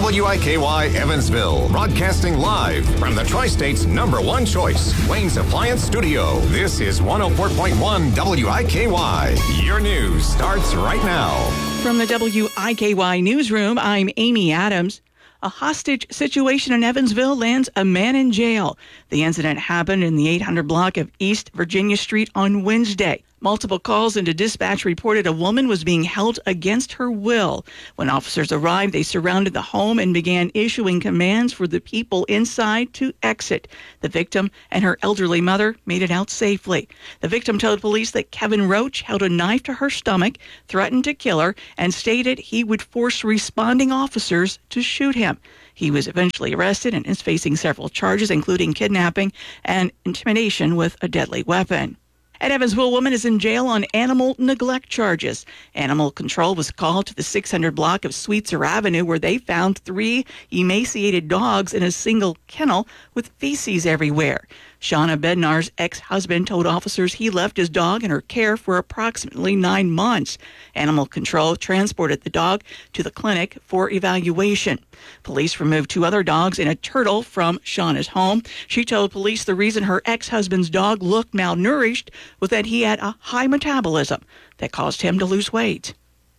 WIKY Evansville, broadcasting live from the Tri-State's #1 choice, Wayne's Appliance Studio. This is 104.1 WIKY. Your news starts right now. From the WIKY newsroom, I'm Amy Adams. A hostage situation in Evansville lands a man in jail. The incident happened in the 800 block of East Virginia Street on Wednesday. Multiple calls into dispatch reported a woman was being held against her will. When officers arrived, they surrounded the home and began issuing commands for the people inside to exit. The victim and her elderly mother made it out safely. The victim told police that Kevin Roach held a knife to her stomach, threatened to kill her, and stated he would force responding officers to shoot him. He was eventually arrested and is facing several charges, including kidnapping and intimidation with a deadly weapon. An Evansville woman is in jail on animal neglect charges. Animal control was called to the 600 block of Sweetser Avenue, where they found 3 emaciated dogs in a single kennel with feces everywhere. Shauna Bednar's ex-husband told officers he left his dog in her care for approximately 9 months. Animal control transported the dog to the clinic for evaluation. Police removed 2 other dogs and a turtle from Shauna's home. She told police the reason her ex-husband's dog looked malnourished was that he had a high metabolism that caused him to lose weight.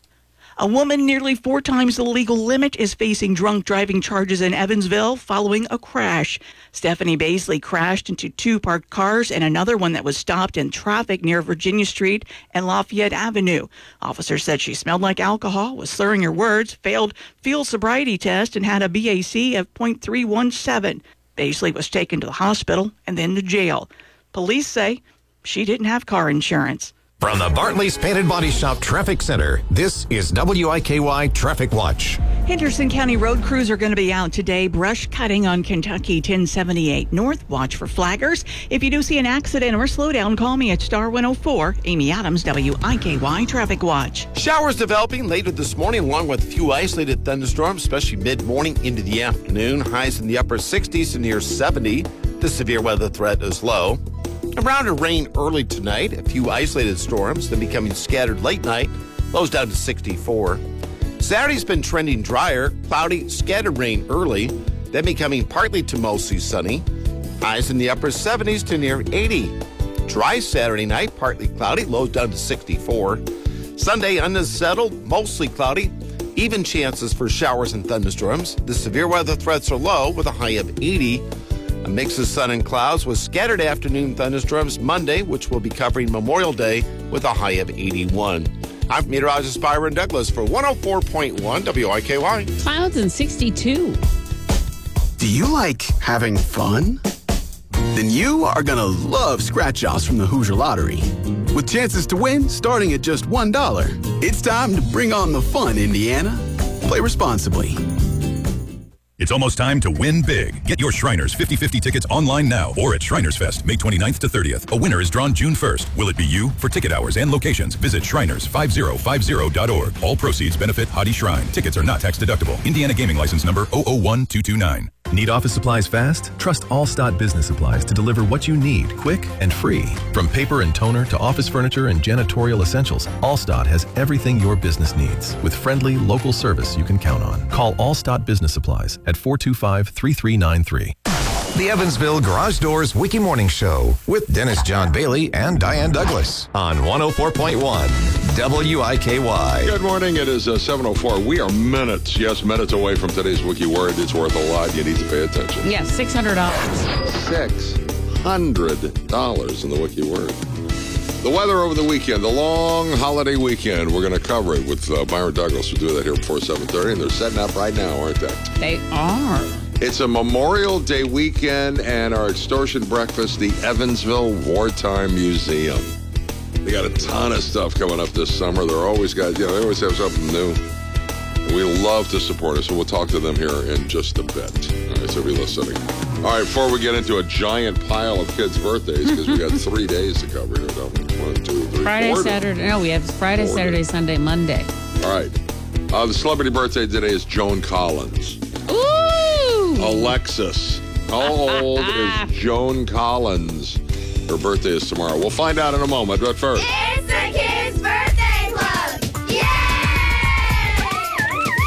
A woman nearly 4 times the legal limit is facing drunk driving charges in Evansville following a crash. Stephanie Baisley crashed into 2 parked cars and another one that was stopped in traffic near Virginia Street and Lafayette Avenue. Officers said she smelled like alcohol, was slurring her words, failed field sobriety test, and had a BAC of .317. Baisley was taken to the hospital and then to jail. Police say she didn't have car insurance. From the Bartley's Painted Body Shop Traffic Center, this is WIKY Traffic Watch. Henderson County road crews are going to be out today, brush cutting on Kentucky 1078 North. Watch for flaggers. If you do see an accident or slowdown, call me at star 104. Amy Adams, WIKY Traffic Watch. Showers developing later this morning, along with a few isolated thunderstorms, especially mid-morning into the afternoon. Highs in the upper 60s to near 70. The severe weather threat is low. Around to rain early tonight, a few isolated storms, then becoming scattered late night, lows down to 64. Saturday's been trending drier, cloudy, scattered rain early, then becoming partly to mostly sunny. Highs in the upper 70s to near 80. Dry Saturday night, partly cloudy, lows down to 64. Sunday, unsettled, mostly cloudy, even chances for showers and thunderstorms. The severe weather threats are low with a high of 80. A mix of sun and clouds with scattered afternoon thunderstorms Monday, which will be covering Memorial Day with a high of 81. I'm meteorologist Byron Douglas for 104.1 WIKY. Clouds and 62. Do you like having fun? Then you are going to love scratch-offs from the Hoosier Lottery. With chances to win starting at just $1. It's time to bring on the fun, Indiana. Play responsibly. It's almost time to win big. Get your Shriners 50/50 tickets online now or at Shriners Fest, May 29th to 30th. A winner is drawn June 1st. Will it be you? For ticket hours and locations, visit Shriners5050.org. All proceeds benefit Hadi Shrine. Tickets are not tax deductible. Indiana Gaming License Number 001229. Need office supplies fast? Trust Allstott Business Supplies to deliver what you need, quick and free. From paper and toner to office furniture and janitorial essentials, Allstott has everything your business needs with friendly, local service you can count on. Call Allstott Business Supplies at 425-3393. The Evansville Garage Doors Wiki Morning Show with Dennis John Bailey and Diane Douglas on 104.1 WIKY. Good morning. It is 7:04. We are minutes away from today's Wiki Word. It's worth a lot. You need to pay attention. Yes, $600. $600 in the Wiki Word. The weather over the weekend, the long holiday weekend. We're going to cover it with Byron Douglas. We'll do that here before 7:30, and they're setting up right now, aren't they? They are. It's a Memorial Day weekend, and our extortion breakfast, the Evansville Wartime Museum. They got a ton of stuff coming up this summer. They're always got, they always have something new. And we love to support it, so we'll talk to them here in just a bit. All right, so be listening. All right, before we get into a giant pile of kids' birthdays, because we got 3 days to cover here, don't we? 1, 2, 3, Friday, 4. Saturday. No, we have Friday, Saturday, Sunday, Monday. All right. The celebrity birthday today is Joan Collins. Ooh! Alexis. How old is Joan Collins? Her birthday is tomorrow. We'll find out in a moment, but first. It's the Kids Birthday Club! Yay! Happy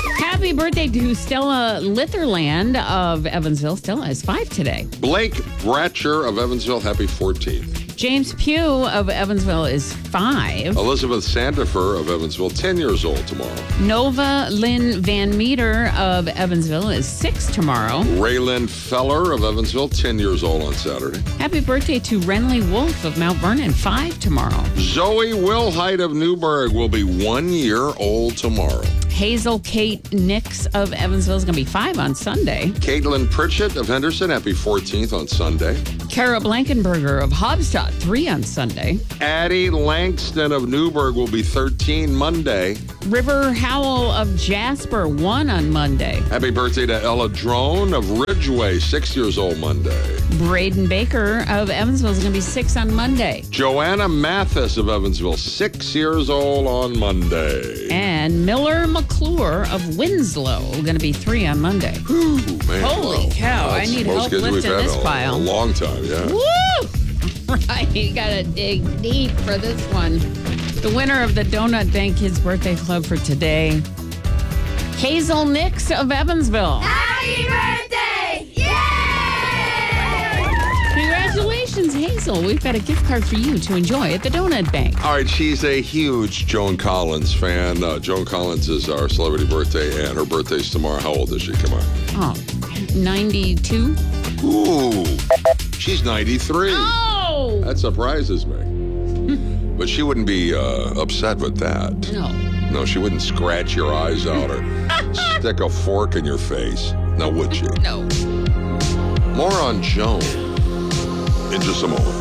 Happy birthday to Stella Litherland of Evansville. Stella is 5 today. Blake Bratcher of Evansville, happy 14th. James Pugh of Evansville is 5. Elizabeth Sandifer of Evansville, 10 years old tomorrow. Nova Lynn Van Meter of Evansville is 6 tomorrow. Raylan Feller of Evansville, 10 years old on Saturday. Happy birthday to Renly Wolf of Mount Vernon, 5 tomorrow. Zoe Wilhite of Newburgh will be 1 year old tomorrow. Hazel Kate Nix of Evansville is going to be 5 on Sunday. Caitlin Pritchett of Henderson, happy 14th on Sunday. Kara Blankenberger of Hobstadt, 3 on Sunday. Addie Langston of Newburgh will be 13 Monday. River Howell of Jasper, 1 on Monday. Happy birthday to Ella Drone of Ridgeway, 6 years old Monday. Braden Baker of Evansville is going to be 6 on Monday. Joanna Mathis of Evansville, 6 years old on Monday. And Miller McClure of Winslow, going to be 3 on Monday. Ooh, man, Holy cow, I need help lifting this pile. A long time, yeah. Woo! Right, you got to dig deep for this one. The winner of the Donut Bank Kids Birthday Club for today, Hazel Nix of Evansville. Happy birthday! Yay! Congratulations, Hazel. We've got a gift card for you to enjoy at the Donut Bank. All right, she's a huge Joan Collins fan. Joan Collins is our celebrity birthday, and her birthday's tomorrow. How old is she? Come on. Oh, 92? Ooh, she's 93. Oh! That surprises me. But she wouldn't be upset with that. No. No, she wouldn't scratch your eyes out or stick a fork in your face. Now, would she? No. More on Joan in just a moment.